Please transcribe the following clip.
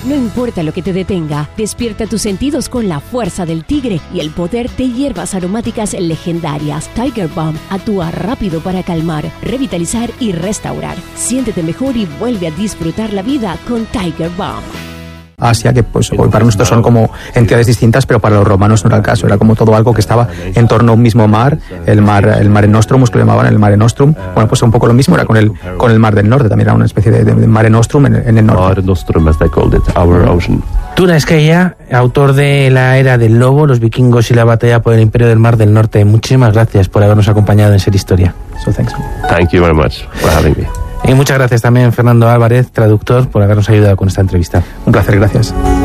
No importa lo que te detenga, despierta tus sentidos con la fuerza del tigre y el poder de hierbas aromáticas legendarias. Tiger Balm actúa rápido para calmar, revitalizar y restaurar. Siéntete mejor y vuelve a disfrutar la vida con Tiger Balm. Asia, que pues hoy para nosotros son como entidades distintas, pero para los romanos no era el caso, era como todo algo que estaba en torno a un mismo mar, el Mare Nostrum, que lo llamaban el Mare Nostrum. Bueno, pues un poco lo mismo era con el Mar del Norte, también era una especie de Mare Nostrum en el norte. Mare Nostrum, as they called it, our ocean. Tuna Skeia, autor de La Era del Lobo, los vikingos y la batalla por el Imperio del Mar del Norte. Muchísimas gracias por habernos acompañado en Ser Historia. So thanks. Thank you very much for having me. Y muchas gracias también, Fernando Álvarez, traductor, por habernos ayudado con esta entrevista. Un placer, gracias.